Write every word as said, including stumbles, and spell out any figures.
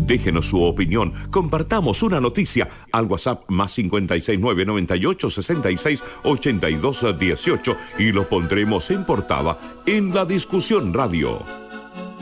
Déjenos su opinión, compartamos una noticia al WhatsApp más cincuenta y seis nueve noventa y ocho sesenta y seis ochenta y dos dieciocho y lo pondremos en portada en La Discusión Radio.